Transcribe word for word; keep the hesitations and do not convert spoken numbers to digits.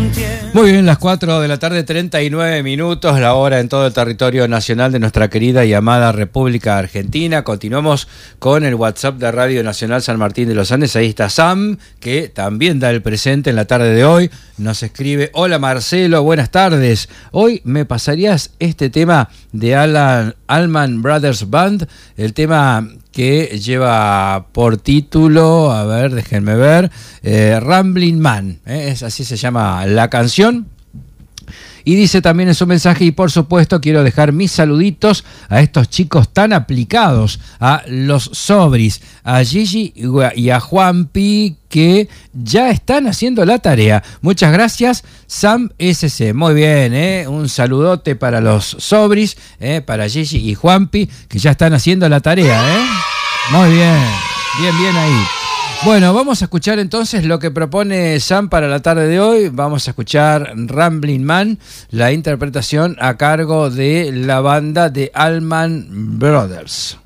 Muy bien, las cuatro de la tarde, treinta y nueve minutos, la hora en todo el territorio nacional de nuestra querida y amada República Argentina. Continuamos con el WhatsApp de Radio Nacional San Martín de los Andes. Ahí está Sam, que también da el presente en la tarde de hoy. Nos escribe: hola Marcelo, buenas tardes. Hoy me pasarías este tema de Alan, Allman Brothers Band, el tema que lleva por título, a ver, déjenme ver, eh, Rambling Man, ¿eh? Es así se llama la canción. Y dice también en su mensaje: y por supuesto quiero dejar mis saluditos a estos chicos tan aplicados, a los Sobris, a Gigi y a Juanpi, que ya están haciendo la tarea. Muchas gracias, Sam S C. Muy bien, ¿eh? Un saludote para los Sobris, ¿eh? Para Gigi y Juanpi, que ya están haciendo la tarea, ¿eh? Muy bien, bien, bien ahí. Bueno, vamos a escuchar entonces lo que propone Sam para la tarde de hoy. Vamos a escuchar Rambling Man, la interpretación a cargo de la banda de Allman Brothers.